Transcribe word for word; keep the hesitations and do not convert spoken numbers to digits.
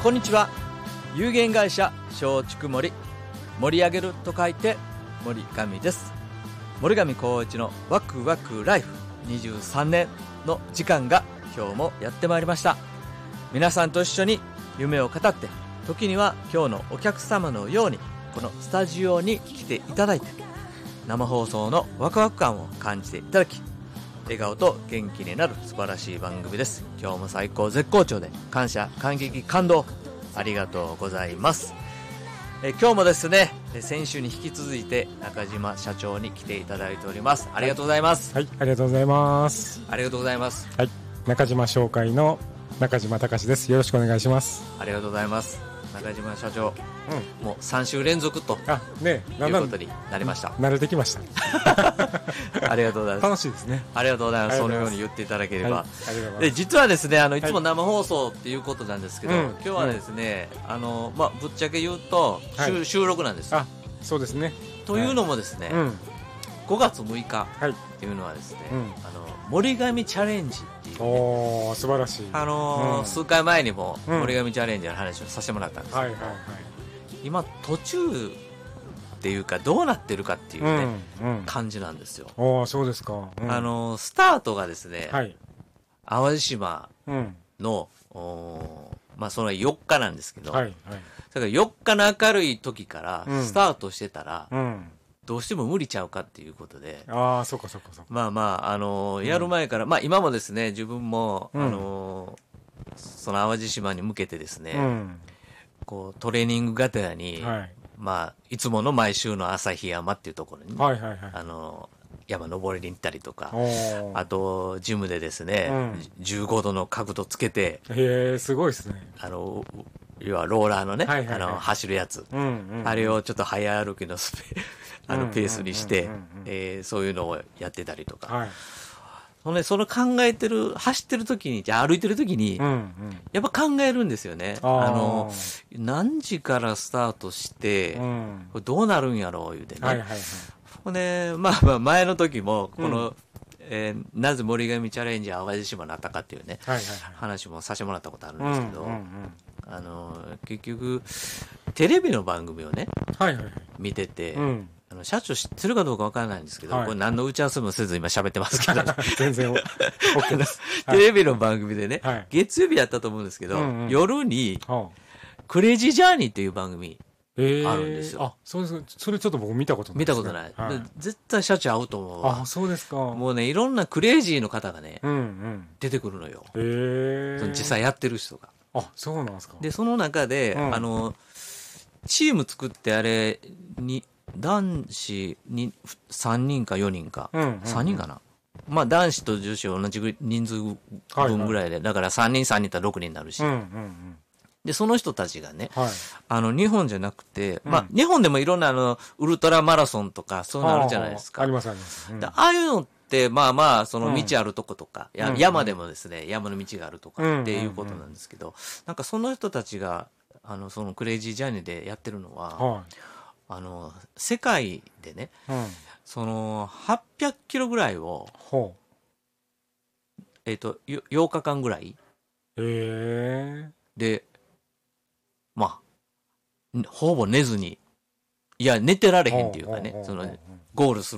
こんにちは。有限会社松竹森、盛り上げると書いて森上です。森上光一のワクワクライフにじゅうさんねんの時間が今日もやってまいりました。皆さんと一緒に夢を語って、時には今日のお客様のようにこのスタジオに来ていただいて、生放送のワクワク感を感じていただき、笑顔と元気になる素晴らしい番組です。今日も最高絶好調で感謝感激感動ありがとうございます。え今日もですね、先週に引き続いて中島社長に来ていただいております。ありがとうございます。 はい、ありがとうございます。 ありがとうございます。 はい、中島商会の中島隆です。よろしくお願いします。 ありがとうございます。中島社長、うん、もうさん週連続とあ、ね、いうことになりました。 慣れてきましたありがとうございます。 楽しいですね。 ありがとうございます。そのように言っていただければ、はい、で実はですね、あのいつも生放送っていうことなんですけど、はい、今日はですね、うん、あのまあ、ぶっちゃけ言うと、はい、収録なんです。 あ、そうですね。 というのもですね、はい、うん、ごがつむいかっていうのはですね、はい、うん、あの森上チャレンジっていう、ね、 おー、素晴らしい。 あのーうん、数回前にも森上チャレンジの話をさせてもらったんですけど、はいはいはい、今途中っていうかどうなってるかっていうね、うんうん、感じなんですよ。 おー、そうですか。 うん、あのー、スタートがですね、はい、淡路島の、うん、まあそのよっかなんですけど、はいはい、だからよっかの明るい時からスタートしてたら、うんうん、どうしても無理ちゃうかっていうことで、 ああ、そうかそうかそうか。 まあまあ、あのー、やる前から、うん、まあ今もですね、自分も、うん、あのー、その淡路島に向けてですね、うん、こうトレーニングがてらに、はい、まあいつもの毎週の旭山っていうところに、はいはいはい、あのー、山登りに行ったりとか、あとジムでですね、うん、じゅうごどの角度つけて、 へえ、すごいですね。 あの要はローラーのね、はいはいはい、あの走るやつ、うんうんうん、あれをちょっと早歩きのスペあのペースにして、えー、そういうのをやってたりとか、はい、そのね、その考えてる走ってる時に、じゃあ歩いてる時に、うんうん、やっぱ考えるんですよね。ああの何時からスタートして、うん、これどうなるんやろう言うてね、はいはいはい、ほんでまあまあ前の時もこの、うん、えー、なぜ森上チャレンジ淡路島になったかっていうね、はいはいはい、話もさせてもらったことあるんですけど、うんうんうん、あの結局テレビの番組をね、はいはいはい、見てて、うん、あの社長知ってるかどうかわからないんですけど、はい、これ何の打ち合わせもせず今喋ってますけど、ね、 全然 OK です。 テレビの番組でね、はい、月曜日やったと思うんですけど、うんうん、夜に、はあ、クレイジージャーニーっていう番組あるんですよ。 えー、あ、そうです。それちょっと僕見たことないです、ね。見たことない。はい、絶対社長合うと思うわ。 あ、そうですか。 もうね、いろんなクレイジーの方がね、うんうん、出てくるのよ。 へえー。 その実際やってる人が。 あ、そうなんですか。 で、その中で、うん、あの、チーム作ってあれに、男子にさんにんかよにんか、うんうんうん、さんにんかな。まあ男子と女子は同じ人数分ぐらいで、はいはい、だからさんにんさんにんとろくにんになるし、うんうんうん、で、その人たちがね、はい、あの、日本じゃなくて、うん、まあ、日本でもいろんなあの、ウルトラマラソンとか、そういうのあるじゃないですか。 ありますあります。 うん、ああいうのって、まあまあ、その道あるとことか、うん、や山でもですね、山の道があるとかっていうことなんですけど、うんうんうん、なんかその人たちが、あの、そのクレイジージャーニーでやってるのは、はい、あの、世界でね、うん、その、はっぴゃくキロぐらいを、ほう、えっと、ようかかんぐらい、へー、で、まあ、ほぼ寝ずに、いや、寝てられへんっていうかね、その、ゴールする